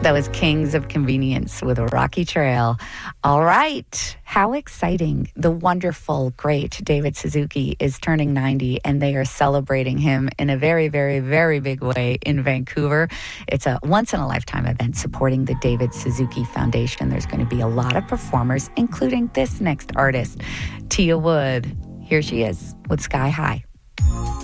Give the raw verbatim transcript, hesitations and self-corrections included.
That was Kings of Convenience with a Rocky Trail. All right. How exciting. The wonderful, great David Suzuki is turning ninety, and they are celebrating him in a very, very, very big way in Vancouver. It's a once-in-a-lifetime event supporting the David Suzuki Foundation. There's going to be a lot of performers, including this next artist, Tia Wood. Here she is with Sky High.